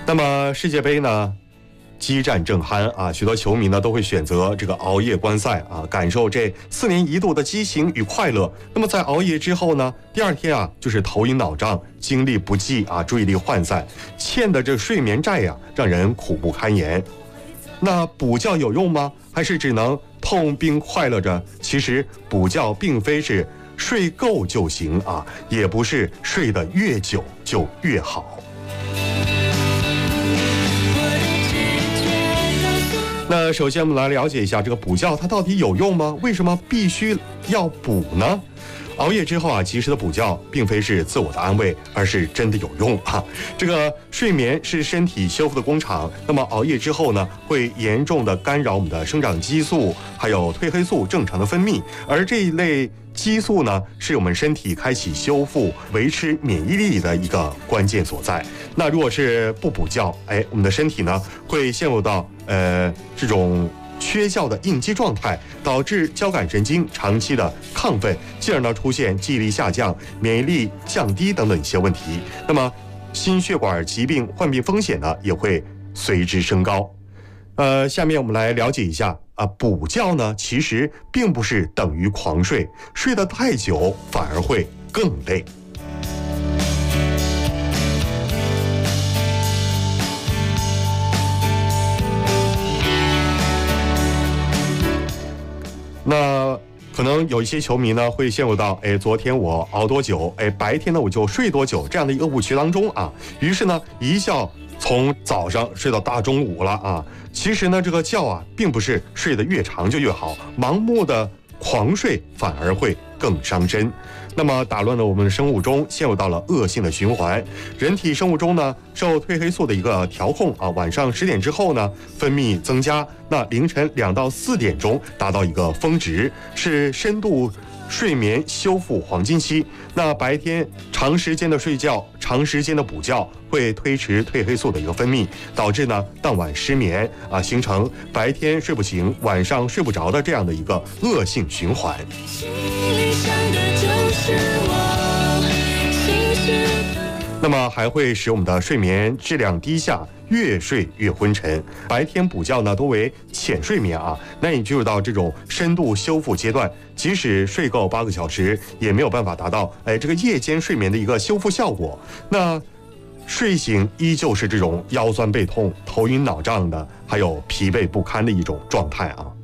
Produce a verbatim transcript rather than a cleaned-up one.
那么世界杯呢，激战正酣啊，许多球迷呢都会选择这个熬夜观赛啊，感受这四年一度的激情与快乐。那么在熬夜之后呢，第二天啊就是头晕脑胀、精力不济啊，注意力涣散，欠的这睡眠债呀、啊，让人苦不堪言。那补觉有用吗？还是只能痛并快乐着？其实补觉并非是睡够就行啊，也不是睡得越久就越好。那首先我们来了解一下这个补觉它到底有用吗？为什么必须要补呢？熬夜之后啊，及时的补觉并非是自我的安慰，而是真的有用啊。这个睡眠是身体修复的工厂，那么熬夜之后呢，会严重的干扰我们的生长激素还有褪黑素正常的分泌，而这一类激素呢，是我们身体开启修复、维持免疫力的一个关键所在。那如果是不补觉，哎，我们的身体呢会陷入到呃这种缺觉的应激状态，导致交感神经长期的亢奋，进而呢出现记忆力下降、免疫力降低等等一些问题。那么心血管疾病患病风险呢也会随之升高。呃，下面我们来了解一下啊，补觉呢其实并不是等于狂睡，睡得太久反而会更累。那可能有一些球迷呢会陷入到，哎，昨天我熬多久，哎，白天呢我就睡多久这样的一个误区当中啊，于是呢一觉从早上睡到大中午了啊。其实呢这个觉啊并不是睡得越长就越好，盲目的狂睡反而会更伤身。那么打乱了我们生物钟，陷入到了恶性的循环。人体生物钟呢受褪黑素的一个调控啊，晚上十点之后呢分泌增加，那凌晨两到四点钟达到一个峰值，是深度睡眠修复黄金期。那白天长时间的睡觉、长时间的补觉会推迟褪黑素的一个分泌，导致呢当晚失眠啊，形成白天睡不醒、晚上睡不着的这样的一个恶性循环。那么还会使我们的睡眠质量低下，越睡越昏沉。白天补觉呢多为浅睡眠啊，难以进入到这种深度修复阶段，即使睡够八个小时，也没有办法达到哎这个夜间睡眠的一个修复效果。那睡醒依旧是这种腰酸背痛、头晕脑胀的，还有疲惫不堪的一种状态啊。